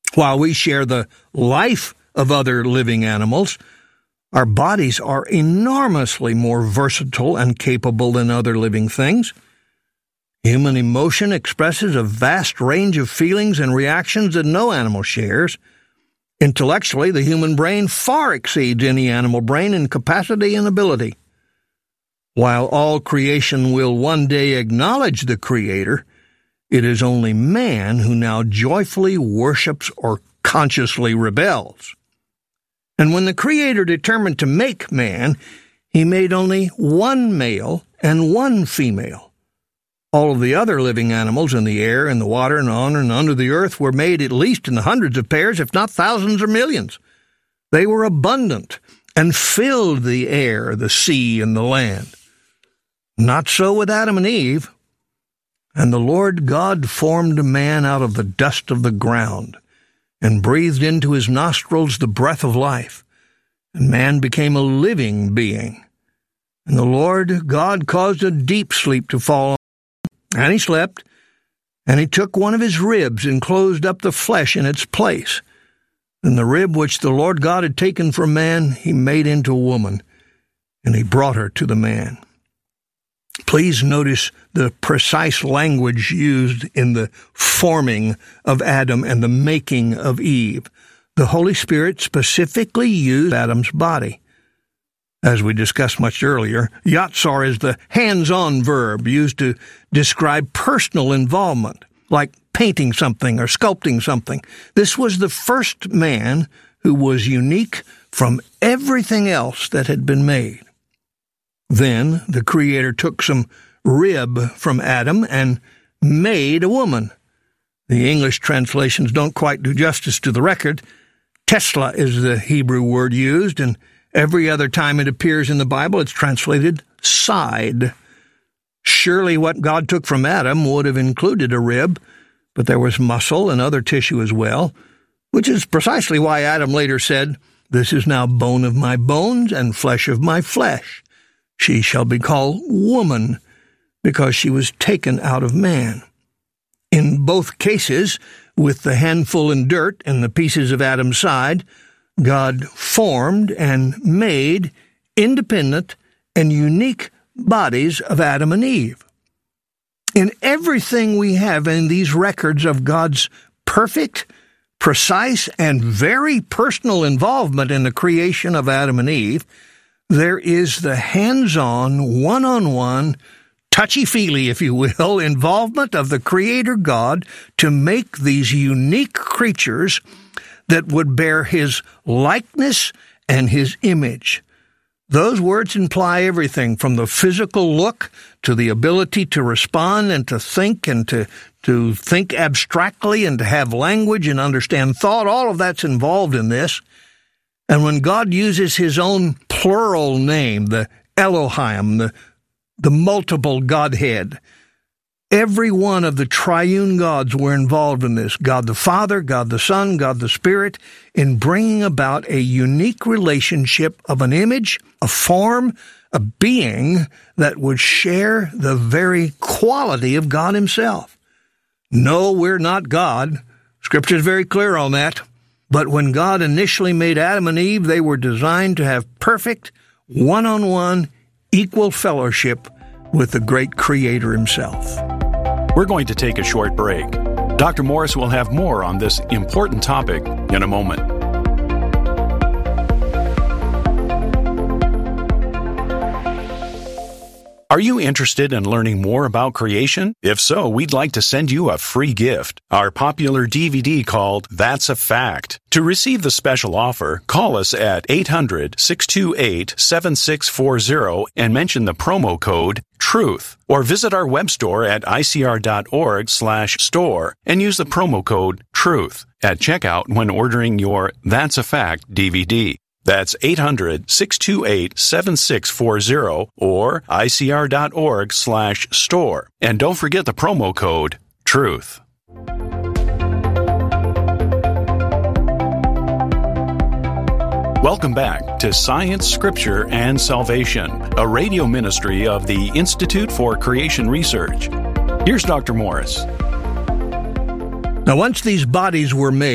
While we share the life of other living animals, our bodies are enormously more versatile and capable than other living things. Human emotion expresses a vast range of feelings and reactions that no animal shares. Intellectually, the human brain far exceeds any animal brain in capacity and ability. While all creation will one day acknowledge the Creator, it is only man who now joyfully worships or consciously rebels. And when the Creator determined to make man, he made only one male and one female. All of the other living animals in the air, in the water, and on and under the earth were made at least in the hundreds of pairs, if not thousands or millions. They were abundant and filled the air, the sea, and the land. Not so with Adam and Eve. And the Lord God formed man out of the dust of the ground, and breathed into his nostrils the breath of life, and man became a living being. And the Lord God caused a deep sleep to fall on him, and he slept, and he took one of his ribs and closed up the flesh in its place. And the rib which the Lord God had taken from man, he made into a woman, and he brought her to the man. Please notice the precise language used in the forming of Adam and the making of Eve. The Holy Spirit specifically used Adam's body. As we discussed much earlier, yatsar is the hands-on verb used to describe personal involvement, like painting something or sculpting something. This was the first man who was unique from everything else that had been made. Then the Creator took some rib from Adam and made a woman. The English translations don't quite do justice to the record. Tesla is the Hebrew word used, and every other time it appears in the Bible, it's translated side. Surely what God took from Adam would have included a rib, but there was muscle and other tissue as well, which is precisely why Adam later said, "This is now bone of my bones and flesh of my flesh. She shall be called woman, because she was taken out of man." In both cases, with the handful in dirt and the pieces of Adam's side, God formed and made independent and unique bodies of Adam and Eve. In everything we have in these records of God's perfect, precise, and very personal involvement in the creation of Adam and Eve, there is the hands-on, one-on-one, touchy-feely, if you will, involvement of the Creator God to make these unique creatures that would bear His likeness and His image. Those words imply everything from the physical look to the ability to respond and to think abstractly and to have language and understand thought. All of that's involved in this. And when God uses His own plural name, the Elohim, the multiple Godhead, every one of the triune gods were involved in this. God the Father, God the Son, God the Spirit, in bringing about a unique relationship of an image, a form, a being that would share the very quality of God Himself. No, we're not God. Scripture is very clear on that. But when God initially made Adam and Eve, they were designed to have perfect, one-on-one, equal fellowship with the great Creator Himself. We're going to take a short break. Dr. Morris will have more on this important topic in a moment. Are you interested in learning more about creation? If so, we'd like to send you a free gift, our popular DVD called That's a Fact. To receive the special offer, call us at 800-628-7640 and mention the promo code TRUTH, or visit our web store at icr.org/store and use the promo code TRUTH at checkout when ordering your That's a Fact DVD. That's 800-628-7640 or icr.org/store. And don't forget the promo code TRUTH. Welcome back to Science, Scripture, and Salvation, a radio ministry of the Institute for Creation Research. Here's Dr. Morris. Now, once these bodies were made,